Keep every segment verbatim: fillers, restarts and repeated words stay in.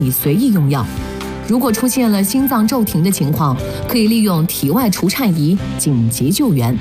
以随意用药。如果出现了心脏骤停的情况，可以利用体外除颤仪紧急救援。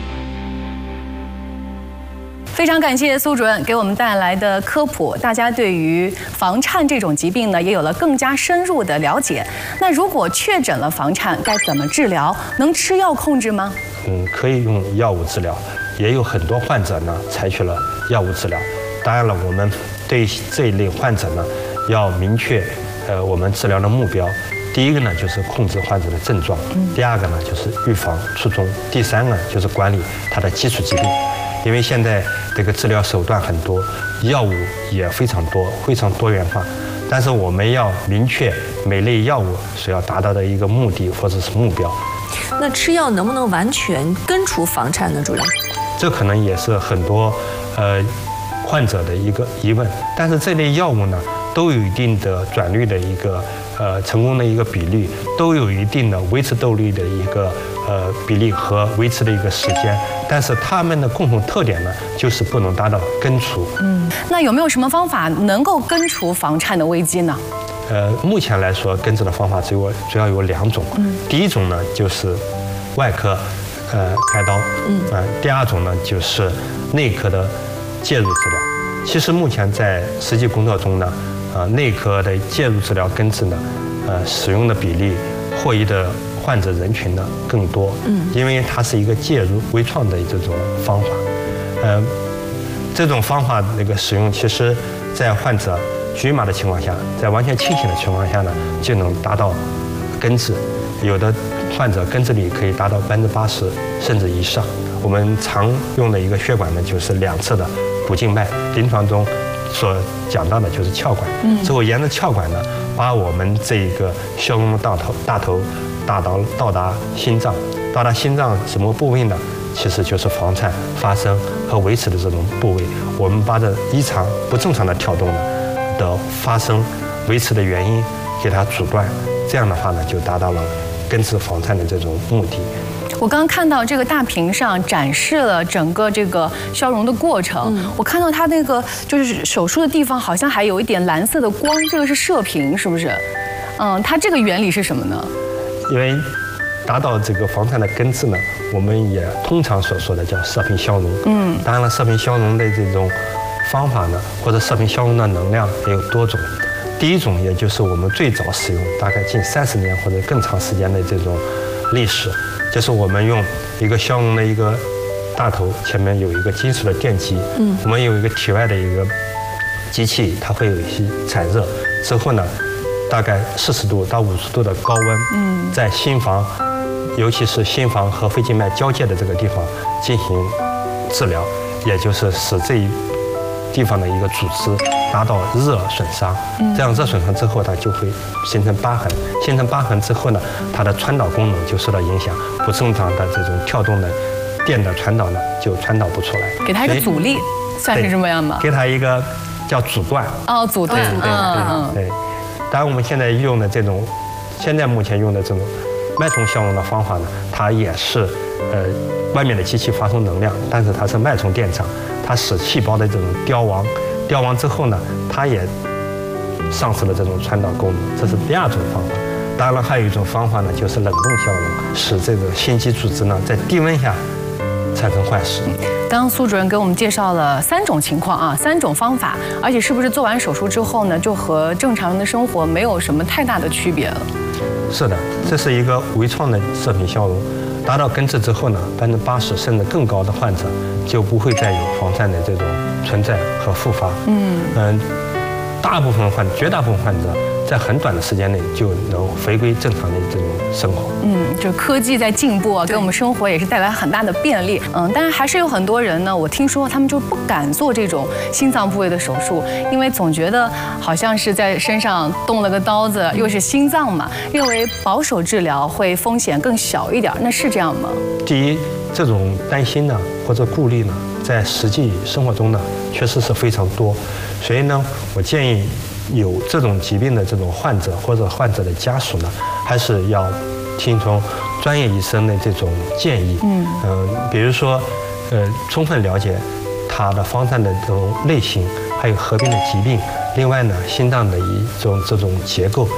非常感谢苏主任给我们带来的科普，大家对于房颤这种疾病呢，也有了更加深入的了解。那如果确诊了房颤，该怎么治疗？能吃药控制吗？ 嗯，可以用药物治疗，也有很多患者呢采取了药物治疗。当然了，我们对这一类患者呢，要明确呃我们治疗的目标。第一个呢就是控制患者的症状，第二个呢就是预防卒中，第三个就是管理他的基础疾病。因为现在这个治疗手段很多，药物也非常多，非常多元化，但是我们要明确每类药物所要达到的一个目的或者是目标。 那吃药能不能完全根除房颤呢，主任？ 这可能也是很多呃患者的一个疑问，但是这类药物呢都有一定的转率的一个呃成功的一个比率，都有一定的维持动力的一个呃比例和维持的一个时间，但是它们的共同特点呢，就是不能达到根除。 嗯，那有没有什么方法能够根除房颤的危机呢？ 呃，目前来说，根治的方法只有主要有两种。嗯，第一种呢就是外科呃开刀，嗯啊、呃，第二种呢就是内科的介入治疗。其实目前在实际工作中呢，呃，内科的介入治疗根治呢，呃，使用的比例获益的患者人群呢更多，嗯，因为它是一个介入微创的这种方法，呃，这种方法那个使用，其实在患者局麻的情况下，在完全清醒的情况下呢，就能达到根治，有的患者根治率可以达到百分之八十甚至以上。我们常用的一个血管呢，就是两侧的补静脉，临床中所讲到的就是鞘管。嗯，之后沿着鞘管呢，把我们这一个消融的大头大头打到到达心脏，到达心脏什么部位呢？其实就是房颤发生和维持的这种部位。我们把这异常不正常的跳动呢的发生、维持的原因给它阻断，这样的话呢，就达到了根治房颤的这种目的。 我刚刚看到这个大屏上展示了整个这个消融的过程，嗯、我看到它那个就是手术的地方好像还有一点蓝色的光，这个是射频，是不是？嗯，它这个原理是什么呢？ 因为达到这个房颤的根治呢，我们也通常所说的叫射频消融。嗯，当然了，射频消融的这种方法呢，或者射频消融的能量也有多种。第一种，也就是我们最早使用，大概近三十年或者更长时间的这种历史。就是我们用一个消融的一个大头，前面有一个金属的电极，嗯，我们有一个体外的一个机器，它会有一些产热，之后呢，大概四十度到五十度的高温，嗯，在心房，尤其是心房和肺静脉交界的这个地方进行治疗，也就是使这一地方的一个组织达到热损伤，这样热损伤之后，它就会形成疤痕，形成疤痕之后呢，它的传导功能就受到影响，不正常的这种跳动的电的传导呢，就传导不出来。 给它一个阻力，算是这么样吗？ 给它一个叫阻断。 哦，阻断。 对对对对。当然，我们现在用的这种，现在目前用的这种脉冲消融的方法呢，它也是呃外面的机器发送能量，但是它是脉冲电场。它使细胞的这种凋亡，凋亡之后呢，它也丧失了这种传导功能，这是第二种方法。当然了，还有一种方法呢，就是冷冻消融，使这个心肌组织呢在低温下产生坏死。 刚刚苏主任给我们介绍了三种情况啊，三种方法，而且是不是做完手术之后呢，就和正常人的生活没有什么太大的区别了？ 是的，这是一个微创的射频消融。达到根治之后呢，百分之八十甚至更高的患者就不会再有房颤的这种存在和复发。嗯嗯，大部分患绝大部分患者在很短的时间内就能回归正常的这种生活。嗯， 就科技在进步啊，给我们生活也是带来很大的便利。嗯，但是还是有很多人呢，我听说他们就不敢做这种心脏部位的手术，因为总觉得好像是在身上动了个刀子，又是心脏嘛，认为保守治疗会风险更小一点，那是这样吗？ 第一，这种担心呢或者顾虑呢，在实际生活中呢确实是非常多，所以呢，我建议有这种疾病的这种患者或者患者的家属呢，还是要听从专业医生的这种建议。嗯嗯、呃，比如说，呃，充分了解他的房颤的这种类型，还有合并的疾病，另外呢，心脏的一种这种结构